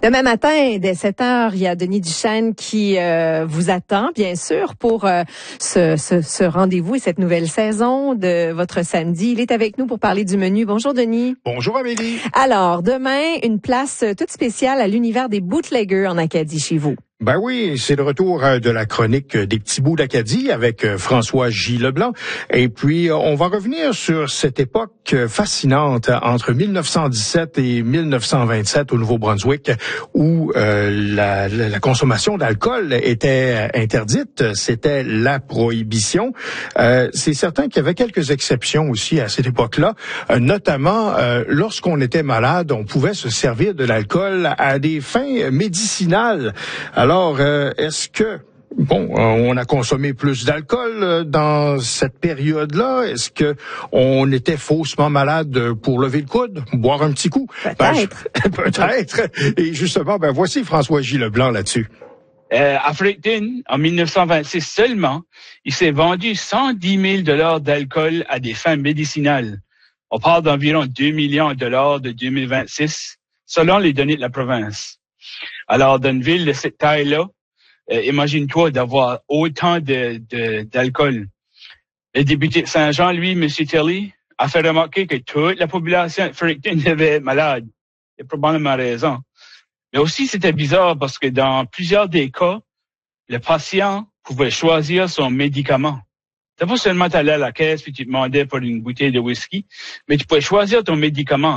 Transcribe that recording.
Demain matin, dès 7 heures, il y a Denis Duchesne qui vous attend, bien sûr, pour ce rendez-vous et cette nouvelle saison de votre samedi. Il est avec nous pour parler du menu. Bonjour, Denis. Bonjour, Amélie. Alors, demain, une place toute spéciale à l'univers des bootleggers en Acadie chez vous. Ben oui, c'est le retour de la chronique des petits bouts d'Acadie avec François J. Leblanc. Et puis, on va revenir sur cette époque fascinante entre 1917 et 1927 au Nouveau-Brunswick où la consommation d'alcool était interdite. C'était la prohibition. C'est certain qu'il y avait quelques exceptions aussi à cette époque-là. Notamment, lorsqu'on était malade, on pouvait se servir de l'alcool à des fins médicinales. Alors, est-ce que, on a consommé plus d'alcool dans cette période-là? Est-ce que on était faussement malade pour lever le coude, boire un petit coup? Peut-être. Peut-être. Et justement, voici François J. Leblanc là-dessus. À Fredericton, en 1926 seulement, il s'est vendu 110 000 $ d'alcool à des fins médicinales. On parle d'environ 2 millions de dollars de 2026, selon les données de la province. Alors, dans une ville de cette taille-là, imagine-toi d'avoir autant d'alcool. Le député de Saint-Jean, lui, M. Tilly, a fait remarquer que toute la population de Fredericton devait être malade. Il a probablement raison. Mais aussi, c'était bizarre parce que dans plusieurs des cas, le patient pouvait choisir son médicament. C'est pas seulement t'allais à la caisse puis tu demandais pour une bouteille de whisky, mais tu pouvais choisir ton médicament.